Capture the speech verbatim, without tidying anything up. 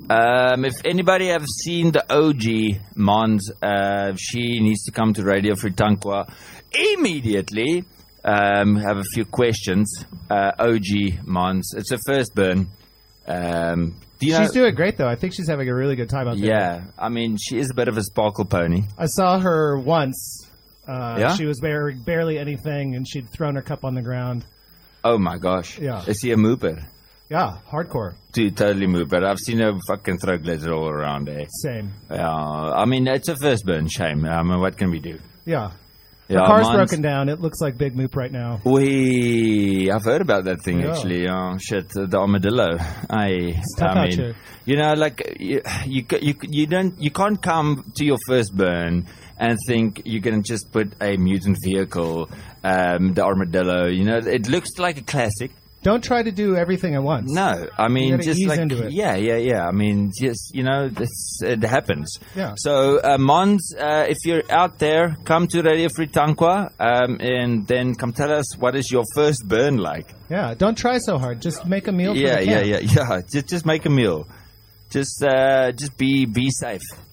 Um, if anybody have seen the O G Mons, uh, she needs to come to Radio Free Tankwa immediately. Um, have a few questions. Uh, O G Mons, it's her first burn. Um, do you she's know, doing great, though. I think she's having a really good time out there. Yeah, I mean, she is a bit of a sparkle pony. I saw her once. Uh, Yeah? She was bare, barely anything, and she'd thrown her cup on the ground. Oh my gosh. Yeah. Is he a mooper? Yeah, hardcore. Dude, totally mooper. I've seen her fucking throw glitter all around there. Same. Yeah, I mean, it's a first burn, shame. I mean, what can we do? Yeah. Her Yeah, car's mine's- broken down. It looks like Big Moop right now. We, I've heard about that thing Yeah. actually. Oh shit, the armadillo. I, tough I out mean, here. you know, like you, you, you, you don't, you can't come to your first burn and think you're gonna just put a mutant vehicle, um, the armadillo. You know, it looks like a classic. Don't try to do everything at once. No, I mean, gotta just ease like, into it. yeah, yeah, yeah. I mean, just, you know, this, it happens. Yeah. So, uh, Mons, uh, if you're out there, come to Radio Free Tankwa, um, and then come tell us what is your first burn like. Yeah, don't try so hard. Just make a meal for Yeah, the yeah, camp. yeah, yeah. Just, just make a meal. Just, uh, just be, be safe.